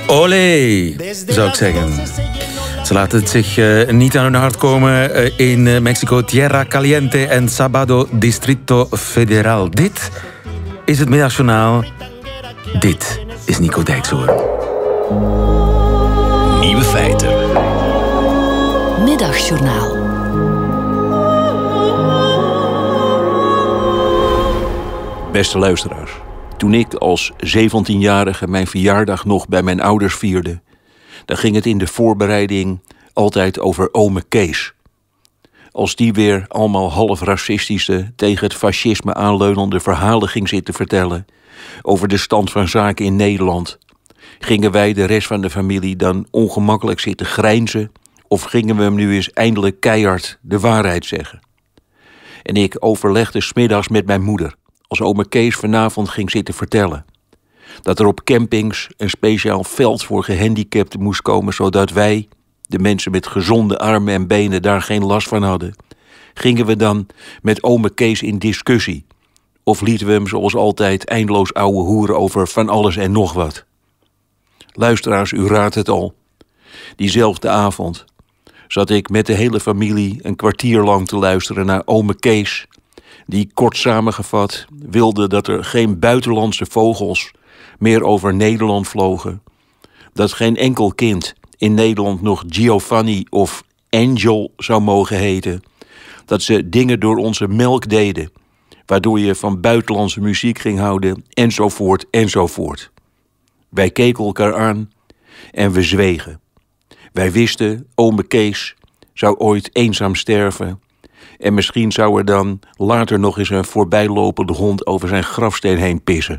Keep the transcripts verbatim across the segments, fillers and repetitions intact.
Olé, zou ik zeggen. Ze laten het zich uh, niet aan hun hart komen uh, in uh, Mexico. Tierra Caliente en Sábado Distrito Federal. Dit is het Middagjournaal. Dit is Nico Dijkshoorn. Nieuwe feiten. Middagjournaal. Beste luisteraars. Toen ik als zeventienjarige mijn verjaardag nog bij mijn ouders vierde, dan ging het in de voorbereiding altijd over ome Kees. Als die weer allemaal half racistische, tegen het fascisme aanleunende verhalen ging zitten vertellen over de stand van zaken in Nederland, gingen wij, de rest van de familie, dan ongemakkelijk zitten grijnzen of gingen we hem nu eens eindelijk keihard de waarheid zeggen. En ik overlegde 's middags met mijn moeder, als ome Kees vanavond ging zitten vertellen dat er op campings een speciaal veld voor gehandicapten moest komen, zodat wij, de mensen met gezonde armen en benen, daar geen last van hadden. Gingen we dan met ome Kees in discussie? Of lieten we hem zoals altijd eindeloos ouwe hoeren over van alles en nog wat? Luisteraars, u raadt het al. Diezelfde avond zat ik met de hele familie een kwartier lang te luisteren naar ome Kees, die kort samengevat wilde dat er geen buitenlandse vogels meer over Nederland vlogen, dat geen enkel kind in Nederland nog Giovanni of Angel zou mogen heten, dat ze dingen door onze melk deden, waardoor je van buitenlandse muziek ging houden, enzovoort, enzovoort. Wij keken elkaar aan en we zwegen. Wij wisten, ome Kees zou ooit eenzaam sterven, en misschien zou er dan later nog eens een voorbijlopende hond over zijn grafsteen heen pissen.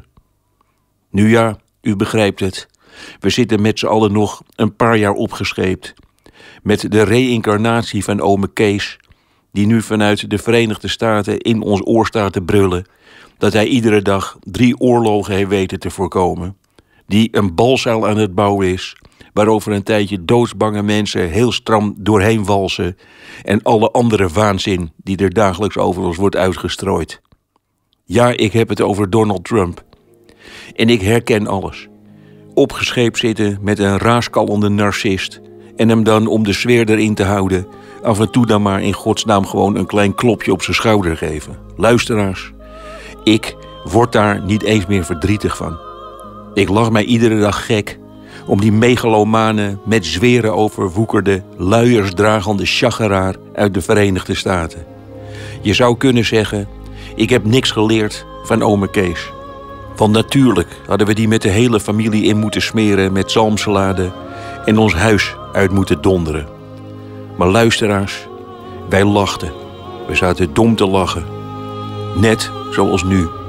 Nu ja, u begrijpt het. We zitten met z'n allen nog een paar jaar opgescheept met de reïncarnatie van ome Kees, die nu vanuit de Verenigde Staten in ons oor staat te brullen dat hij iedere dag drie oorlogen heeft weten te voorkomen, die een balzaal aan het bouwen is, waarover een tijdje doodsbange mensen heel stram doorheen walsen, en alle andere waanzin die er dagelijks over ons wordt uitgestrooid. Ja, ik heb het over Donald Trump. En ik herken alles. Opgescheept zitten met een raaskallende narcist en hem dan, om de sfeer erin te houden, af en toe dan maar in godsnaam gewoon een klein klopje op zijn schouder geven. Luisteraars, ik word daar niet eens meer verdrietig van. Ik lach mij iedere dag gek om die megalomane, met zweren overwoekerde, luiersdragende chageraar uit de Verenigde Staten. Je zou kunnen zeggen, ik heb niks geleerd van ome Kees. Want natuurlijk hadden we die met de hele familie in moeten smeren met zalmsalade en ons huis uit moeten donderen. Maar luisteraars, wij lachten. We zaten dom te lachen. Net zoals nu.